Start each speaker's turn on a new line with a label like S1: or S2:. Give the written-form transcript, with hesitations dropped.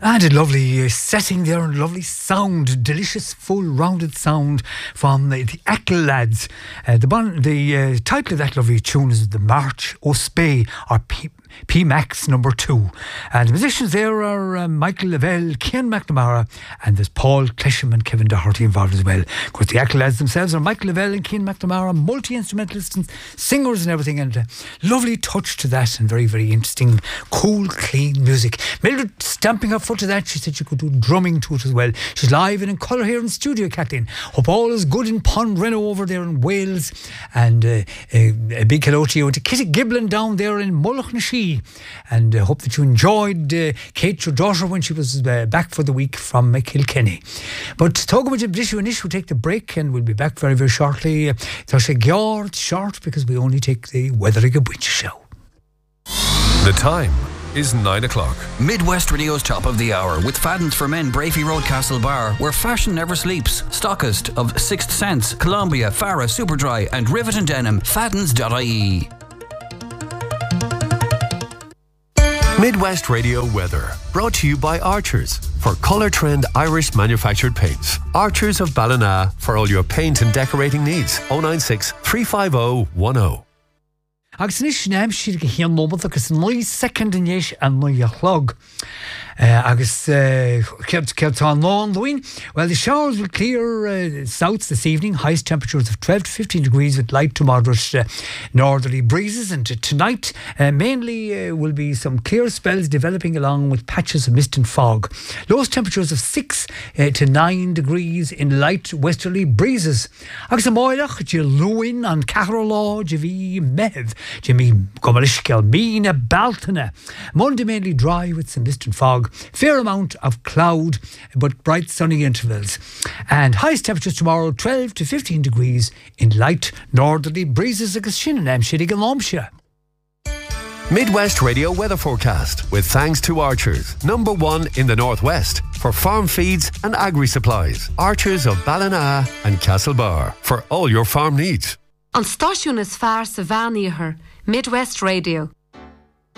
S1: And a lovely setting there and lovely sound, delicious full rounded sound from the Ackle Lads. The title of that lovely tune is The March o' Spey, or P-Max number 2. And the musicians there are Michael Lavelle, Cian McNamara, and there's Paul Clesham and Kevin Doherty involved as well. Of course, the Ackle Lads themselves are Michael Lavelle and Cian McNamara, multi-instrumentalists and singers and everything, and a lovely touch to that, and very, very interesting, cool, clean music. Mildred stamping her foot to that, she said she could do drumming to it as well. She's live and in colour here in studio, Kathleen. Hope all is good in Pondreno over there in Wales, and a big hello to you, and to Kitty Giblin down there in Mullaghnashi. And hope that you enjoyed Kate, your daughter, when she was back for the week from Kilkenny. But talking about the issue, we'll take the break and we'll be back very, very shortly. It's short because we only take the Weather Like a Witch show.
S2: The time is 9 o'clock.
S3: Midwest Radio's Top of the Hour with Fadden's for Men, Brafey Road, Castlebar, where fashion never sleeps. Stockist of Sixth Sense, Columbia, Farah, Superdry and Rivet and Denim. Faddens.ie.
S2: Midwest Radio weather, brought to you by Archers for Colour Trend Irish manufactured paints. Archers of Ballina for all your paint and decorating needs. 096 350 10.
S1: Agus níos neam siad go chéan nómad agus ní second inis an ní a chlog. Agus Keltán Lawn Louin. Well, the showers will clear south this evening. Highest temperatures of 12 to 15 degrees with light to moderate northerly breezes. And tonight, mainly will be some clear spells developing along with patches of mist and fog. Lowest temperatures of 6 to 9 degrees in light westerly breezes. Agus amoilach, Louin and Carolaw, Javi Mev, Jimmy Gomalishkel, Mina Baltana. Monday mainly dry with some mist and fog. Fair amount of cloud, but bright sunny intervals. And highest temperatures tomorrow, 12 to 15 degrees in light northerly breezes. Agus Shinanam Shitty Galomshire.
S2: Midwest Radio weather forecast with thanks to Archers, number 1 in the Northwest for farm feeds and agri supplies. Archers of Ballina and Castlebar for all your farm needs.
S4: An stáisiún is fearr sa bhean iarthar, Midwest Radio.